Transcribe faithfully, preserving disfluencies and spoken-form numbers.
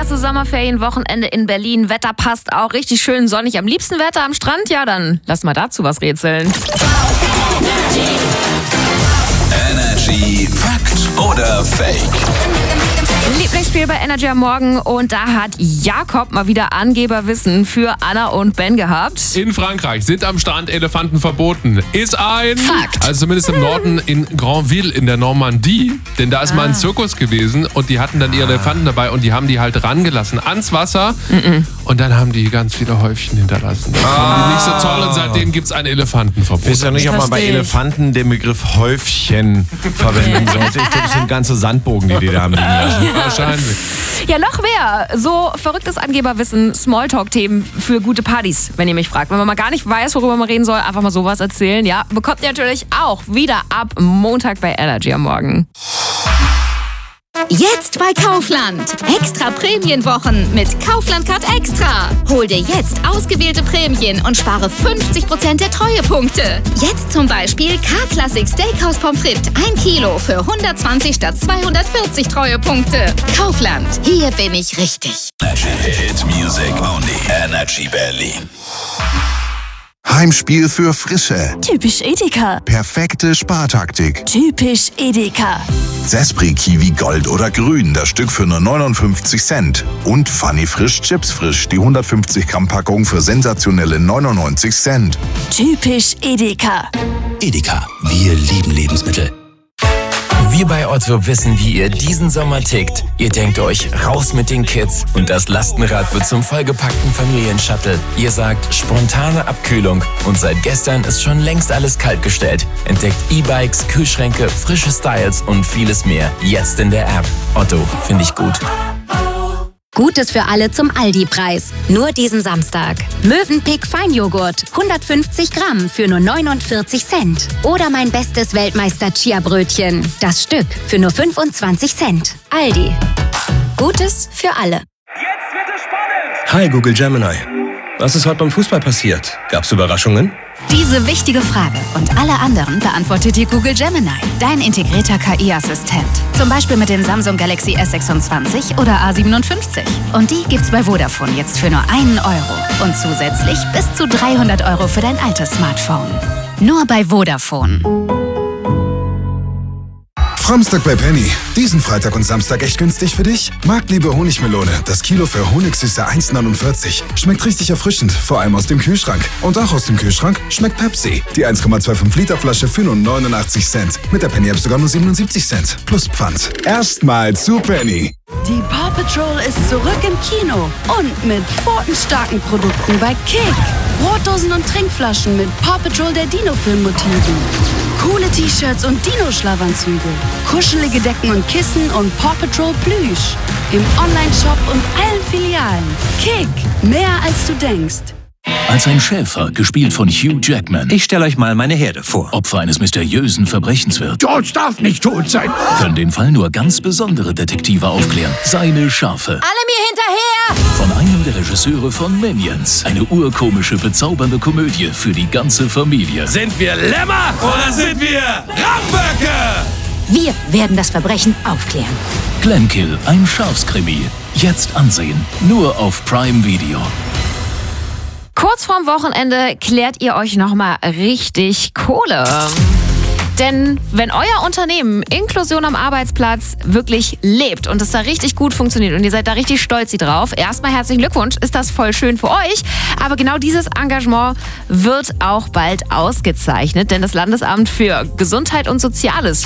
erste Sommerferienwochenende in Berlin. Wetter passt auch, richtig schön sonnig. Am liebsten Wetter am Strand? Ja, dann lass mal dazu was rätseln. Energy Fakt oder Fake? Lieblingsspiel bei Energy am Morgen und da hat Jakob mal wieder Angeberwissen für Anna und Ben gehabt. In Frankreich sind am Strand Elefanten verboten. Ist ein Fakt. Also zumindest im Norden in Granville in der Normandie. Denn da ist ah. mal ein Zirkus gewesen und die hatten dann ihre Elefanten dabei und die haben die halt rangelassen ans Wasser. Mm-mm. Und dann haben die ganz viele Häufchen hinterlassen. Das ah. fanden die nicht so toll und seitdem gibt es ein Elefantenverbot. Ich weiß ja nicht, ob man bei Elefanten den Begriff Häufchen verwenden sollte. Ich glaube, das sind ganze Sandbogen, die die da haben liegen lassen. Wahrscheinlich. Ja, noch mehr. So verrücktes Angeberwissen, Smalltalk-Themen für gute Partys, wenn ihr mich fragt. Wenn man mal gar nicht weiß, worüber man reden soll, einfach mal sowas erzählen. Ja, bekommt ihr natürlich auch wieder ab Montag bei Energy am Morgen. Jetzt bei Kaufland. Extra Prämienwochen mit Kaufland Card Extra. Hol dir jetzt ausgewählte Prämien und spare fünfzig Prozent der Treuepunkte. Jetzt zum Beispiel K-Classic Steakhouse Pommes frites ein Kilo für hundertzwanzig statt zweihundertvierzig Treuepunkte. Kaufland. Hier bin ich richtig. Hit Music only. Energy Berlin. Heimspiel für Frische. Typisch Edeka. Perfekte Spartaktik. Typisch Edeka. Zespri Kiwi Gold oder Grün, das Stück für nur neunundfünfzig Cent. Und Funny Frisch Chips Frisch, die hundertfünfzig Gramm Packung für sensationelle neunundneunzig Cent. Typisch Edeka. Edeka, wir lieben Lebensmittel. Wir bei Otto wissen, wie ihr diesen Sommer tickt. Ihr denkt euch, raus mit den Kids und das Lastenrad wird zum vollgepackten Familienshuttle. Ihr sagt, spontane Abkühlung und seit gestern ist schon längst alles kaltgestellt. Entdeckt E-Bikes, Kühlschränke, frische Styles und vieles mehr. Jetzt in der App. Otto, finde ich gut. Gutes für alle zum Aldi-Preis. Nur diesen Samstag. Mövenpick Feinjoghurt, hundertfünfzig Gramm für nur neunundvierzig Cent. Oder mein bestes Weltmeister-Chia-Brötchen. Das Stück für nur fünfundzwanzig Cent. Aldi. Gutes für alle. Jetzt wird es spannend! Hi Google Gemini. Was ist heute beim Fußball passiert? Gab's Überraschungen? Diese wichtige Frage und alle anderen beantwortet dir Google Gemini, dein integrierter K I-Assistent. Zum Beispiel mit dem Samsung Galaxy S sechsundzwanzig oder A siebenundfünfzig. Und die gibt's bei Vodafone jetzt für nur einen Euro. Und zusätzlich bis zu dreihundert Euro für dein altes Smartphone. Nur bei Vodafone. Samstag bei Penny. Diesen Freitag und Samstag echt günstig für dich? Marktliebe Honigmelone. Das Kilo für Honigsüße eins neunundvierzig. Schmeckt richtig erfrischend, vor allem aus dem Kühlschrank. Und auch aus dem Kühlschrank schmeckt Pepsi. Die eins Komma fünfundzwanzig Liter Flasche für nur neunundachtzig Cent. Mit der Penny App sogar nur siebenundsiebzig Cent. Plus Pfand. Erstmal zu Penny. Die Paw Patrol ist zurück im Kino. Und mit pfotenstarken Produkten bei Kick. Brotdosen und Trinkflaschen mit Paw Patrol der Dino-Film-Motiven. Coole T-Shirts und Dino-Schlafanzüge. Kuschelige Decken und Kissen und Paw Patrol Plüsch. Im Online-Shop und allen Filialen. Kick. Mehr als du denkst. Als ein Schäfer, gespielt von Hugh Jackman. Ich stelle euch mal meine Herde vor. Opfer eines mysteriösen Verbrechens wird. George darf nicht tot sein. Können den Fall nur ganz besondere Detektive aufklären. Seine Schafe. Alle mir hinterher! Von einem der Regisseure von Minions. Eine urkomische, bezaubernde Komödie für die ganze Familie. Sind wir Lämmer oder sind wir Ramböcke? Wir werden das Verbrechen aufklären. Glenkill, ein Schafskrimi. Jetzt ansehen. Nur auf Prime Video. Kurz vorm Wochenende klärt ihr euch nochmal richtig Kohle. Denn wenn euer Unternehmen Inklusion am Arbeitsplatz wirklich lebt und es da richtig gut funktioniert und ihr seid da richtig stolz drauf, erstmal herzlichen Glückwunsch, ist das voll schön für euch. Aber genau dieses Engagement wird auch bald ausgezeichnet, denn das Landesamt für Gesundheit und Soziales